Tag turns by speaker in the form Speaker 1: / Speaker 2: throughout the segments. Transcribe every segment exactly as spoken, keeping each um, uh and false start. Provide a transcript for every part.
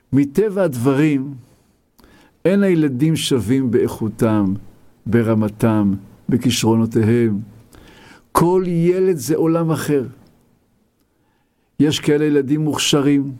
Speaker 1: מטבע הדברים, אין הילדים שווים באיכותם, ברמתם, בכישרונותיהם. כל ילד זה עולם אחר. יש כאלה ילדים מוכשרים,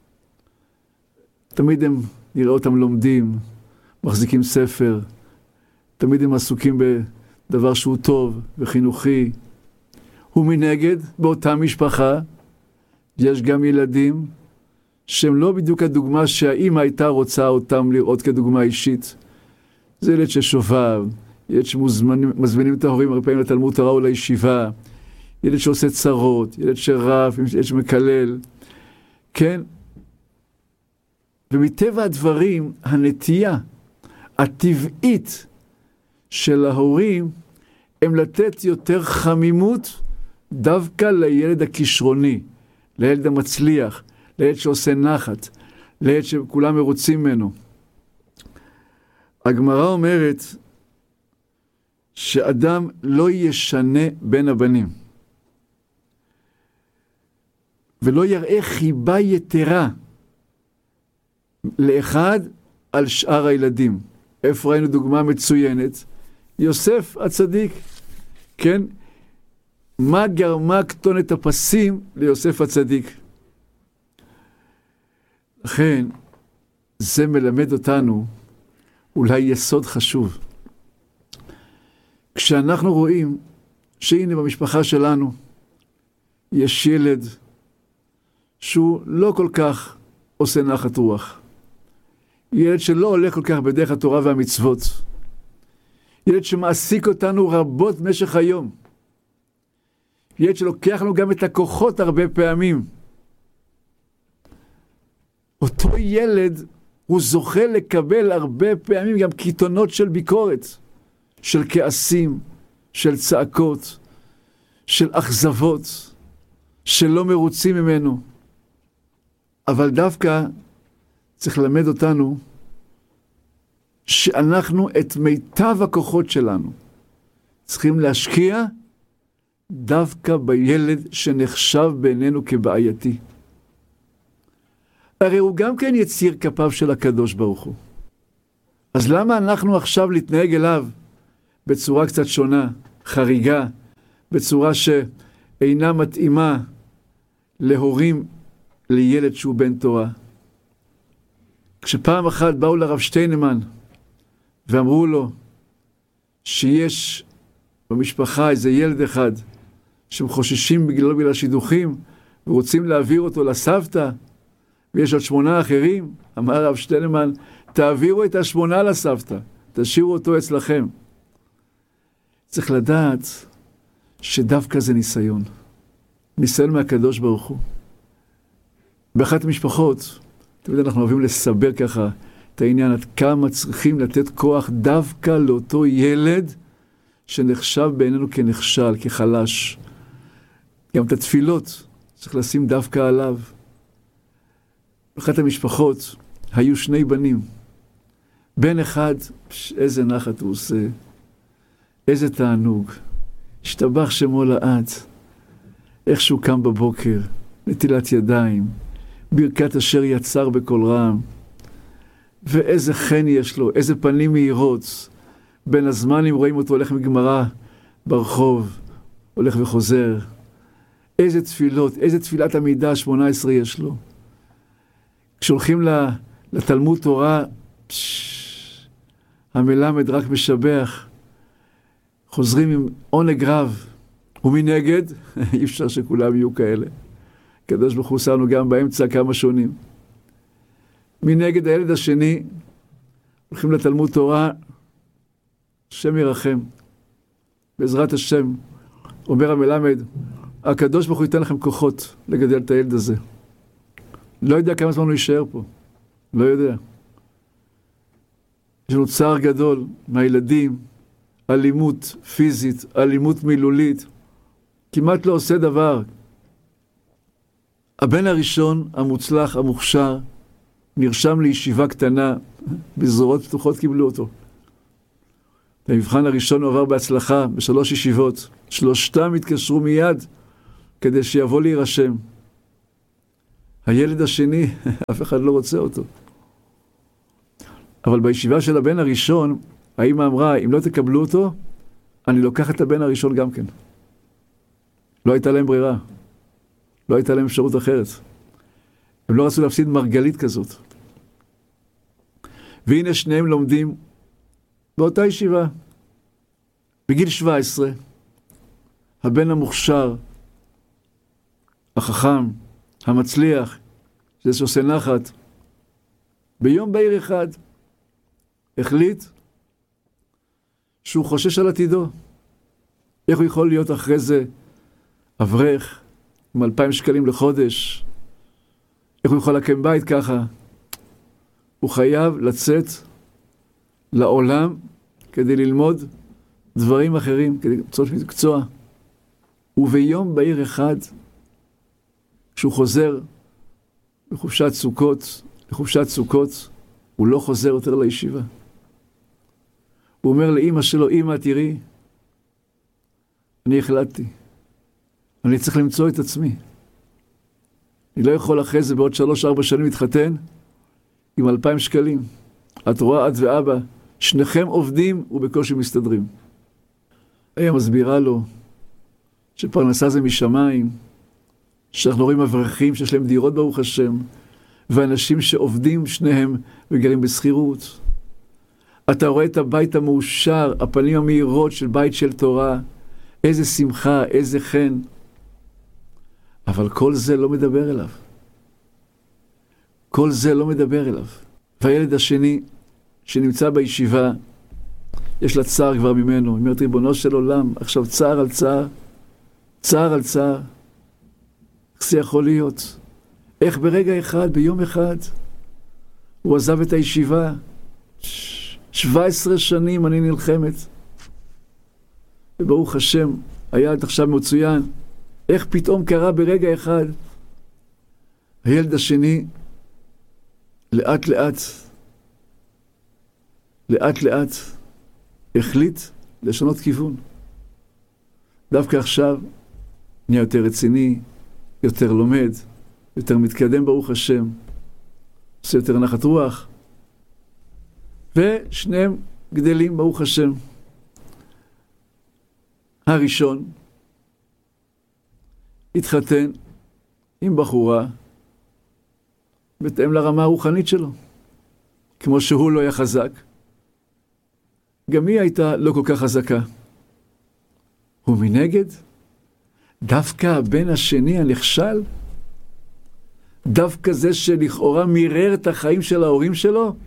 Speaker 1: תמיד הם, נראה אותם לומדים, מחזיקים ספר, תמיד הם עסוקים בדבר שהוא טוב וחינוכי. ומנגד, באותה משפחה, יש גם ילדים שהם לא בדיוק הדוגמה שהאימא הייתה רוצה אותם לראות כדוגמה אישית. זה ילד ששובב, ילד שמזמינים את ההורים הרבה פעמים לתלמוד תורה או לישיבה, ילד שעושה צרות, ילד שרב, ילד שמקלל, כן? ומטבע הדברים, הנטייה הטבעית של ההורים, הם לתת יותר חמימות דווקא לילד הכישרוני, לילד המצליח, לילד שעושה נחת, לילד שכולם מרוצים ממנו. הגמרא אומרת שאדם לא ישנה בין הבנים, ולא יראה חיבה יתרה לאחד על שאר הילדים. איפה ראינו דוגמה מצוינת? יוסף הצדיק, כן? מה גרמה כתונת הפסים ליוסף הצדיק? לכן, זה מלמד אותנו אולי יסוד חשוב. כשאנחנו רואים שהנה במשפחה שלנו יש ילד שהוא לא כל כך עושה נחת רוח, ילד שלא הולך כל כך בדרך התורה והמצוות, ילד שמעסיק אותנו רבות במשך היום, ילד שלוקח לנו גם את הכוחות הרבה פעמים, אותו ילד הוא זוכה לקבל הרבה פעמים גם קיתונות של ביקורת, של כעסים, של צעקות, של אכזבות, שלא מרוצים ממנו. אבל דווקא צריך ללמד אותנו שאנחנו את מיטב הכוחות שלנו צריכים להשקיע דווקא בילד שנחשב בינינו כבעייתי. הרי הוא גם כן יציר כפיו של הקדוש ברוך הוא. אז למה אנחנו עכשיו להתנהג אליו בצורה קצת שונה, חריגה, בצורה שאינה מתאימה להורים לילד שהוא בן תורה? כשפעם אחת באו לרב שטיינמן ואמרו לו שיש במשפחה איזה ילד אחד שהם חוששים בגללו בגלל שידוכים ורוצים להעביר אותו לסבתא, ויש עוד שמונה אחרים, אמר הרב שטיינמן, תעבירו את השמונה לסבתא, תשאירו אותו אצלכם. צריך לדעת שדווקא זה ניסיון. ניסיון מהקדוש ברוך הוא. באחת המשפחות, תמיד אנחנו אוהבים לסבר ככה את העניין, עד כמה צריכים לתת כוח דווקא לאותו ילד שנחשב בעינינו כנכשל, כחלש. גם את התפילות צריך לשים דווקא עליו. באחת המשפחות היו שני בנים. בן אחד, איזה נחת הוא עושה, איזה תענוג, השתבח שמו לעד, איך שהוא קם בבוקר, נטילת ידיים, ברכת אשר יצר בכל רם, ואיזה חן יש לו, איזה פנים מהירות, בין הזמנים רואים אותו הולך מגמרא ברחוב, הולך וחוזר, איזה תפילות, איזה תפילת המידה ה-שמונה עשרה יש לו. כשהולכים לתלמוד תורה, פש, המלמד רק משבח, חוזרים עם עונג רב, ומנגד, אי אפשר שכולם יהיו כאלה. הקדוש ברוך הוא שמנו גם באמצע כמה שונים. מנגד הילד השני, הולכים לתלמוד תורה, השם ירחם, בעזרת השם, אומר המלמד, הקדוש ברוך הוא ייתן לכם כוחות לגדל את הילד הזה. לא יודע כמה זמן הוא יישאר פה, לא יודע. יש לנו צער גדול מהילדים, אלימות פיזית, אלימות מילולית, כמעט לא עושה דבר. הבן הראשון, המוצלח, המוכשר, נרשם לישיבה קטנה, בזרועות פתוחות קיבלו אותו. במבחן הראשון הוא עבר בהצלחה, בשלוש ישיבות, שלושתם התקשרו מיד, כדי שיבוא להירשם. הילד השני, אף אחד לא רוצה אותו. אבל בישיבה של הבן הראשון, האמא אמרה, אם לא תקבלו אותו, אני לוקח את הבן הראשון גם כן. לא הייתה להם ברירה. לא הייתה להם אפשרות אחרת. הם לא רצו להפסיד מרגלית כזאת. והנה שניהם לומדים באותה ישיבה. בגיל שבע עשרה, הבן המוכשר, החכם, המצליח, זה שעושה נחת, ביום בהיר אחד, החליט שהוא חושש על עתידו. איך הוא יכול להיות אחרי זה אברך עם אלפיים שקלים לחודש? איך הוא יכול לקיים בית ככה? הוא חייב לצאת לעולם כדי ללמוד דברים אחרים, כדי למצוא מקצוע. וביום בהיר אחד, כשהוא חוזר לחופשת סוכות, לחופשת סוכות, הוא לא חוזר יותר לישיבה. הוא אומר לאמא שלו, אמא תראי, אני החלטתי, אני צריך למצוא את עצמי. אני לא יכול אחרי זה בעוד שלוש ארבע שנים להתחתן עם אלפיים שקלים. את רואה, את ואבא, שניכם עובדים ובקושי מסתדרים. היה מסבירה לו שפרנסה זה משמיים, שאנחנו רואים אברכים שיש להם דירות ברוך השם, ואנשים שעובדים שניהם וגרים בסחירות. אתה רואה את הבית המאושר, הפנים המאירות של בית של תורה, איזה שמחה, איזה חן. אבל כל זה לא מדבר אליו. כל זה לא מדבר אליו. והילד השני שנמצא בישיבה, יש לה צער כבר ממנו. היא אומרת, ריבונו של עולם, עכשיו צער על צער, צער על צער. איך זה יכול להיות? איך ברגע אחד, ביום אחד, הוא עזב את הישיבה? שבע עשרה שנים אני נלחמת. וברוך השם, היה עד עכשיו מצוין. איך פתאום קרה ברגע אחד? הילד השני, לאט לאט, לאט לאט, החליט לשנות כיוון. דווקא עכשיו, נהיה יותר רציני, יותר לומד, יותר מתקדם ברוך השם, עושה יותר נחת רוח, ושניהם גדלים ברוך השם. הראשון התחתן עם בחורה בהתאם לרמה הרוחנית שלו. כמו שהוא לא היה חזק, גם היא הייתה לא כל כך חזקה. ומנגד, דווקא הבן השני הנכשל, דווקא זה שלכאורה מירר את החיים של ההורים שלו,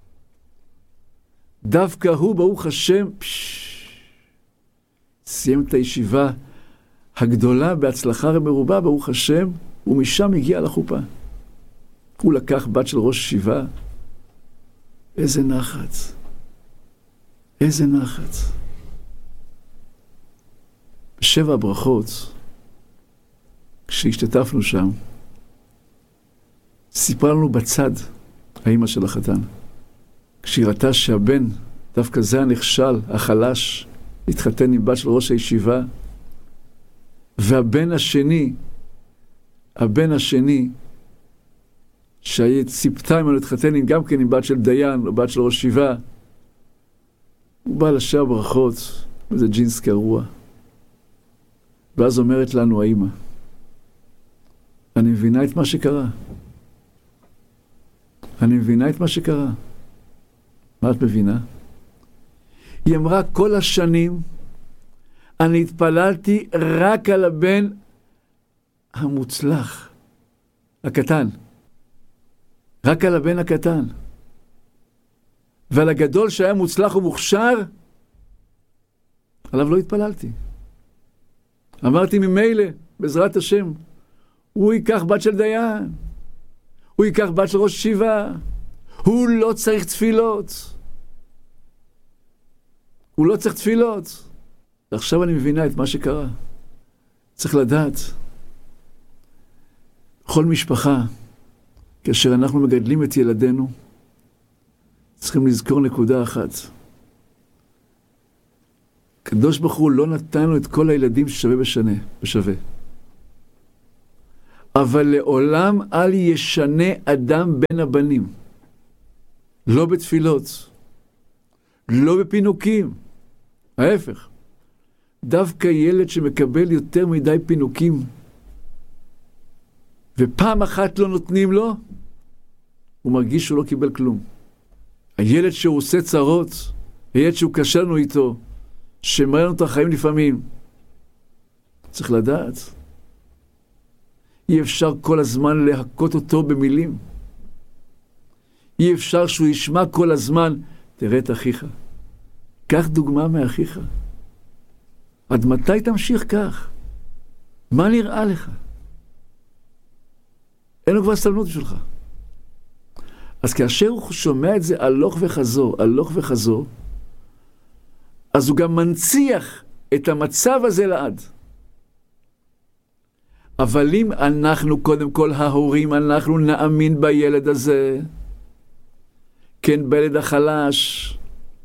Speaker 1: דווקא הוא ברוך השם פש, סיים את הישיבה הגדולה בהצלחה מרובה ברוך השם, ומשם הגיע לחופה. הוא לקח בת של ראש ישיבה. איזה נחת, איזה נחת. בשבע הברכות, כשהשתתפנו שם, סיפרה לנו בצד האמא של החתן. כשהיא ראתה שהבן, דווקא זה הנכשל, החלש, התחתן עם בת של ראש הישיבה, והבן השני, הבן השני, שהיא ציפתה ממנו להתחתן עם גם כן עם בת של דיין או בת של ראש ישיבה, הוא בא לשבע ברכות, וזה ג'ינס קרוע. ואז אומרת לנו האמא, אני מבינה את מה שקרה. אני מבינה את מה שקרה. מה את מבינה? היא אמרה, כל השנים אני התפללתי רק על הבן המוצלח, הקטן. רק על הבן הקטן. ועל הגדול שהיה מוצלח ומוכשר, עליו לא התפללתי. אמרתי ממילא, בעזרת השם, הוא ייקח בת של דיין, הוא ייקח בת של ראש ישיבה, הוא לא צריך תפילות. הוא לא צריך תפילות. ועכשיו אני מבינה את מה שקרה. צריך לדעת, כל משפחה, כאשר אנחנו מגדלים את ילדינו, צריכים לזכור נקודה אחת. קדוש ברוך הוא לא נתנו את כל הילדים ששווה בשנה, בשווה. אבל לעולם אל ישנה אדם בין הבנים. לא בתפילות, לא בפינוקים. ההפך. דווקא ילד שמקבל יותר מדי פינוקים, ופעם אחת לא נותנים לו, הוא מרגיש שהוא לא קיבל כלום. הילד שהוא עושה צרות, הילד שהוא קשה לנו איתו, שמראה לנו את החיים לפעמים, צריך לדעת. אי אפשר כל הזמן להכות אותו במילים. אי אפשר שהוא ישמע כל הזמן, תראה את אחיך. קח דוגמה מאחיך. עד מתי תמשיך כך? מה נראה לך? אין לו כבר סבלנות שלך. אז כאשר הוא שומע את זה הלוך וחזור, הלוך וחזור, אז הוא גם מנציח את המצב הזה לעד. אבל אם אנחנו, קודם כל ההורים, אנחנו נאמין בילד הזה, כן, בילד החלש,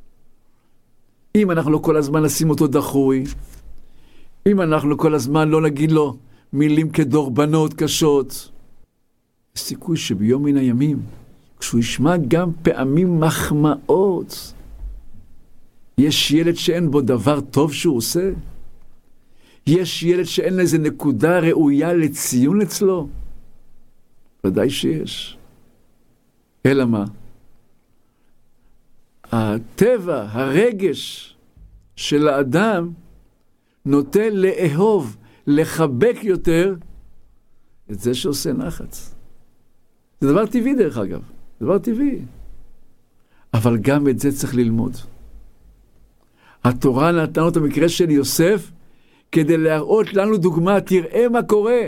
Speaker 1: אם אנחנו לא כל הזמן נשים אותו דחוי, אם אנחנו כל הזמן לא נגיד לו מילים כדורבנות קשות, יש סיכוי שביום מן הימים, כשהוא ישמע גם פעמים מחמאות, יש ילד שאין בו דבר טוב שהוא עושה? יש ילד שאין איזה נקודה ראויה לציון אצלו? ודאי שיש. אלא מה? הטבע, הרגש של האדם נוטה לאהוב, לחבק יותר את זה שעושה נחץ. זה דבר טבעי דרך אגב, זה דבר טבעי. אבל גם את זה צריך ללמוד. התורה נתנה את המקרה של יוסף כדי להראות לנו דוגמה, תראה מה קורה.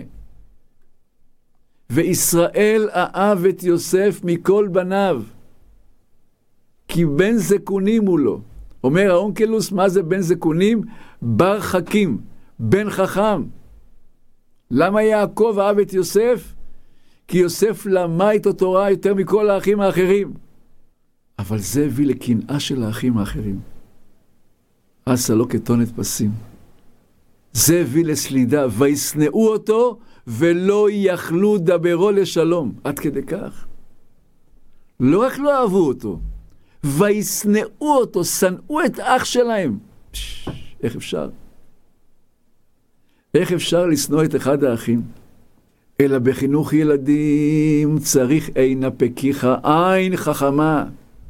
Speaker 1: וישראל אהב את יוסף מכל בניו, כי בן זקונים הוא לו. אומר האונקלוס, מה זה בן זקונים? בר חכים, בן חכם. למה יעקב אהב את יוסף? כי יוסף למד איתו תורה יותר מכל האחים האחרים. אבל זה הביא לקנאה של האחים האחרים. עשה לו כתונת פסים. זה הביא לסלידה, וישנאו אותו ולא יכלו דברו לשלום. עד כדי כך. לא רק לא אהבו אותו, וישנאו אותו, שנאו את אח שלהם. פש, איך אפשר? איך אפשר לשנוא את אחד האחים? אלא בחינוך ילדים צריך עין הפקיך, עין חכמה.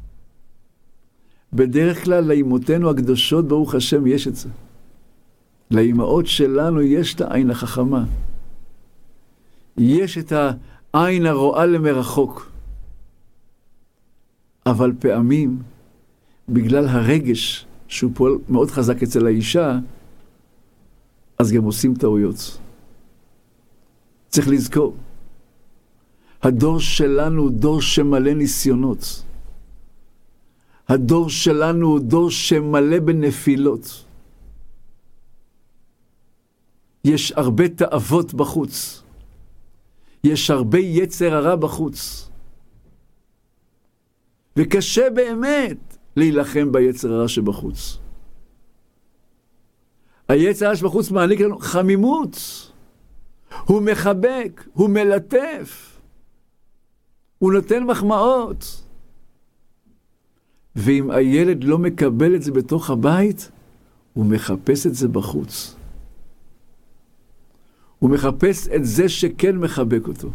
Speaker 1: בדרך כלל לאמותינו הקדושות ברוך השם יש את זה. לאמאות שלנו יש את העין החכמה. יש את העין הרואה למרחוק. אבל פעמים, בגלל הרגש שהוא פועל מאוד חזק אצל האישה, אז גם עושים טעויות. צריך לזכור, הדור שלנו הוא דור שמלא ניסיונות. הדור שלנו הוא דור שמלא בנפילות. יש הרבה תאוות בחוץ. יש הרבה יצר הרע בחוץ. וקשה באמת להילחם ביצר הרע שבחוץ. היצר הרע שבחוץ מעניק לנו חמימות. הוא מחבק, הוא מלטף. הוא נותן מחמאות. ואם הילד לא מקבל את זה בתוך הבית, הוא מחפש את זה בחוץ. הוא מחפש את זה שכן מחבק אותו.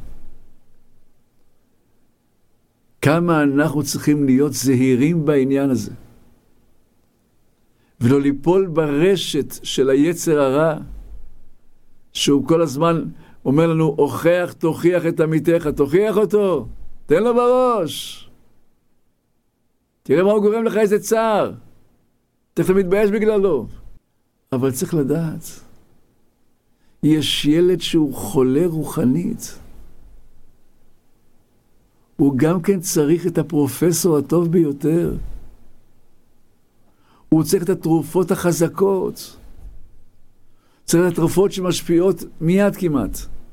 Speaker 1: כמה אנחנו צריכים להיות זהירים בעניין הזה. ולא ליפול ברשת של היצר הרע, שהוא כל הזמן אומר לנו, הוכח, תוכיח את עמיתך, תוכיח אותו, תן לו בראש. תראה מה הוא גורם לך איזה צער. אתה מתבייש בגללו. אבל צריך לדעת, יש ילד שהוא חולה רוחנית. הוא גם כן צריך את הפרופסור הטוב ביותר. הוא צריך את התרופות החזקות. צריך את התרופות שמשפיעות מיד כמעט.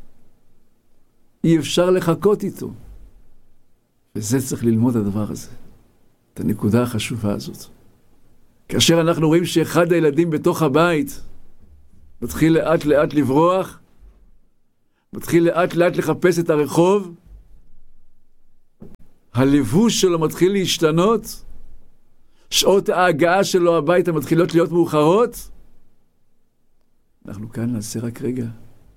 Speaker 1: אי אפשר לחכות איתו. וזה צריך ללמוד הדבר הזה. את הנקודה החשובה הזאת. כאשר אנחנו רואים שאחד הילדים בתוך הבית מתחיל לאט לאט לברוח, מתחיל לאט לאט לחפש את הרחוב, הלבוש שלו מתחיל להשתנות, שעות ההגעה שלו הביתה מתחילות להיות מאוחרות, אנחנו כאן נעשה רק רגע,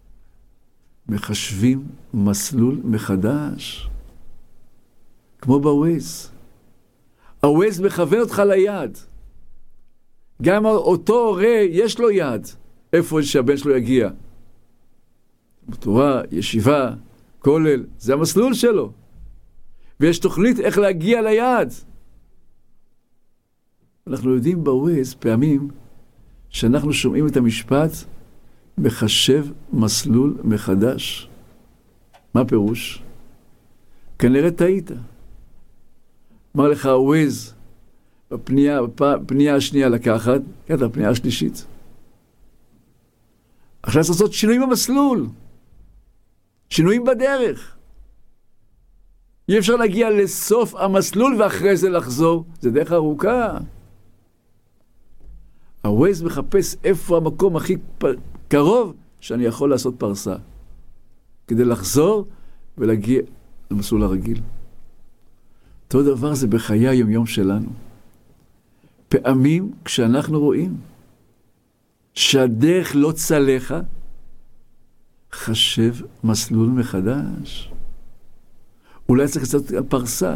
Speaker 1: מחשבים מסלול מחדש, כמו בווייז. הווייז מכוון אותך ליעד. גם אותו הורה יש לו יעד, איפה שהבן שלו יגיע. בתורה, ישיבה, כולל, זה המסלול שלו. ויש תוכנית איך להגיע ליעד. אנחנו יודעים בווייז פעמים שאנחנו שומעים את המשפט מחשב מסלול מחדש. מה פירוש? כנראה טעית. אמר לך הווייז בפנייה, בפנייה השנייה לקחת, כעת הפנייה השלישית. עכשיו צריך לעשות שינויים במסלול. שינויים בדרך. אי אפשר להגיע לסוף המסלול ואחרי זה לחזור. זה דרך ארוכה. הווייז מחפש איפה המקום הכי קרוב שאני יכול לעשות פרסה. כדי לחזור ולהגיע למסלול הרגיל. אותו דבר זה בחיי היום-יום שלנו. פעמים כשאנחנו רואים שהדרך לא צלחה, חשב מסלול מחדש. אולי צריך לעשות פרסה.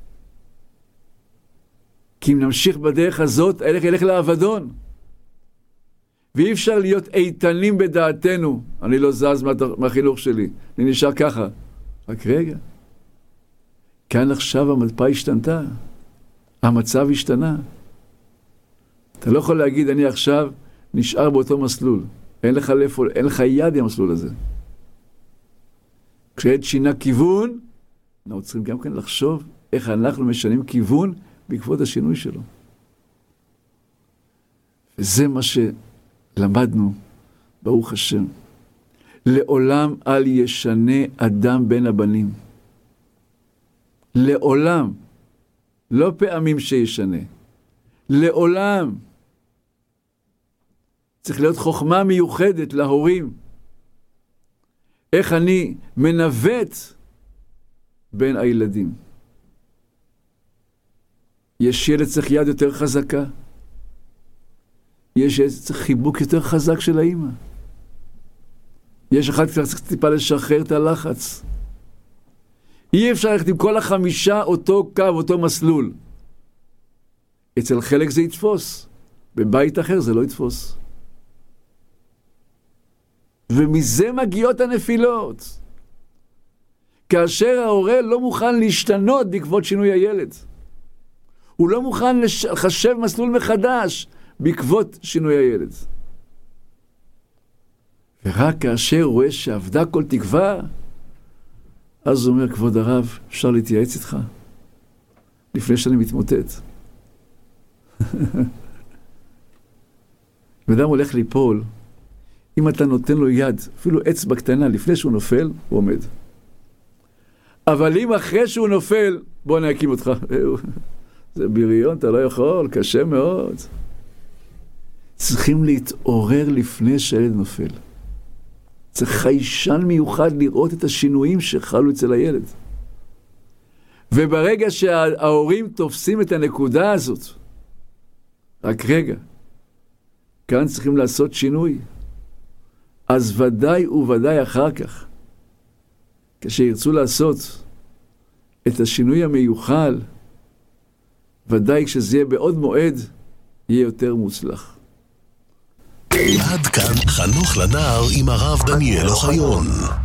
Speaker 1: כי אם נמשיך בדרך הזאת, הלך ילך לאבדון. ואי אפשר להיות איתנים בדעתנו. אני לא זז מה, מהחינוך שלי. אני נשאר ככה. רק רגע. כאן עכשיו המפה השתנתה. המצב השתנה. אתה לא יכול להגיד, אני עכשיו נשאר באותו מסלול. אין לך לאיפה, אין לך יד עם המסלול הזה. כשהילד שינה כיוון, אנחנו צריכים גם כן לחשוב איך אנחנו משנים כיוון בעקבות השינוי שלו. וזה מה שלמדנו, ברוך השם. לעולם אל ישנה אדם בין הבנים. לעולם. לא פעמים שישנה. לעולם. צריך להיות חוכמה מיוחדת להורים. איך אני מנווט בין הילדים. יש ילד צריך יד יותר חזקה. יש ילד צריך חיבוק יותר חזק של האמא. יש אחד צריך טיפה לשחרר את הלחץ. אי אפשר ללכת עם כל החמישה אותו קו, אותו מסלול. אצל חלק זה יתפוס. בבית אחר זה לא יתפוס. ומזה מגיעות הנפילות. כאשר ההורה לא מוכן להשתנות בעקבות שינוי הילד. הוא לא מוכן לחשב מסלול מחדש בעקבות שינוי הילד. ורק כאשר הוא רואה שעבדה כל תקווה, אז הוא אומר, כבוד הרב, אפשר להתייעץ איתך? לפני שאני מתמוטט. אדם הולך ליפול, אם אתה נותן לו יד, אפילו אצבע קטנה, לפני שהוא נופל, הוא עומד. אבל אם אחרי שהוא נופל, בוא נקים אותך. זה בריון, אתה לא יכול, קשה מאוד. צריכים להתעורר לפני שהילד נופל. צריך חיישן מיוחד לראות את השינויים שחלו אצל הילד. וברגע שההורים תופסים את הנקודה הזאת, רק רגע, כאן צריכים לעשות שינוי. אז ודאי וודאי אחר כך, כשירצו לעשות את השינוי המיוחל, ודאי כשזה יהיה בעוד מועד, יהיה יותר מוצלח.
Speaker 2: עד כאן חנוך לנער עם הרב דניאל אוחיון.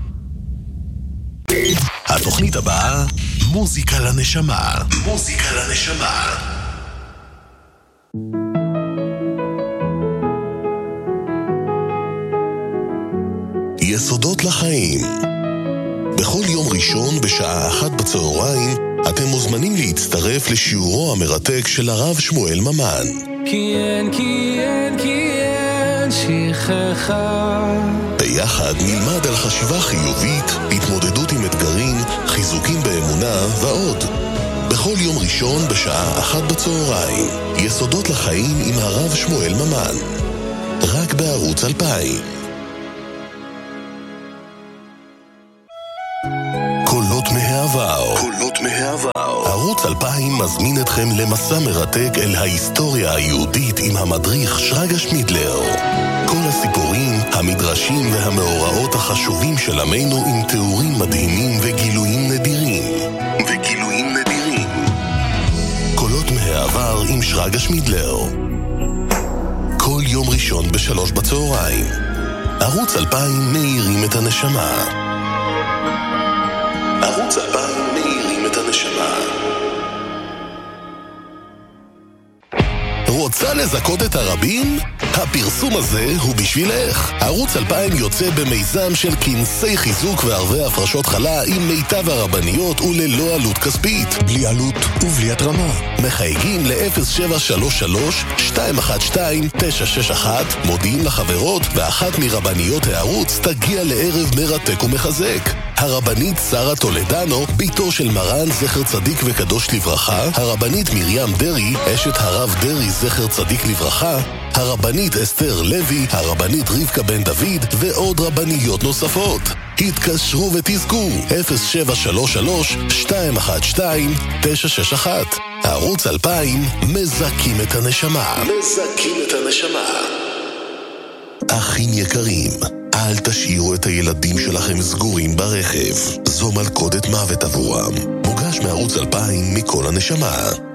Speaker 2: התוכנית הבאה, מוזיקה לנשמה. מוזיקה לנשמה. יסודות לחיים. בכל יום ראשון בשעה אחת בצהריים אתם מוזמנים להצטרף לשיעורו המרתק של הרב שמואל ממן.
Speaker 3: כי אין, כי אין, כי אין שכחה.
Speaker 2: ביחד נלמד על חשיבה חיובית, התמודדות עם אתגרים, חיזוקים באמונה ועוד. בכל יום ראשון בשעה אחת בצהריים, יסודות לחיים עם הרב שמואל ממן. רק בערוץ אלפיים. קולות מהעבר. קולות מהעבר. ערוץ אלפיים מזמין אתכם למסע מרתק אל ההיסטוריה היהודית עם המדריך שרגא שמידלר. כל הסיפורים, המדרשים והמאורעות החשובים של עמנו עם תיאורים מדהימים וגילויים נדירים. וגילויים נדירים. קולות מהעבר עם שרגא שמידלר. כל יום ראשון בשלוש בצהריים. ערוץ אלפיים מאירים את הנשמה. ערוץ אלפיים מאירים את הנשמה. רוצה לזכות את הרבים? הפרסום הזה הוא בשבילך. ערוץ אלפיים יוצא במיזם של כנסי חיזוק וערבי הפרשות חלה עם מיטב הרבניות וללא עלות כספית.
Speaker 4: בלי עלות ובלי התרמה.
Speaker 2: מחייגים ל-אפס שבע שלוש שלוש שתיים אחת שתיים תשע שש אחת, מודיעים לחברות, ואחת מרבניות הערוץ תגיע לערב מרתק ומחזק. הרבנית שרה טולדנו, ביתו של מרן זכר צדיק וקדוש לברכה, הרבנית מרים דרי, אשת הרב דרי זכר צדיק לברכה, הרבנית אסתר לוי, הרבנית רבקה בן דוד, ועוד רבניות נוספות. התקשרו ותזכו, אפס שבע שלוש שלוש שתיים אחת שתיים תשע שש אחת. ערוץ אלפיים, מזכים את הנשמה. מזכים את הנשמה. אחים יקרים, אל תשאירו את הילדים שלכם סגורים ברכב. זו מלכודת מוות עבורם. מוגש מערוץ אלפיים מכל הנשמה.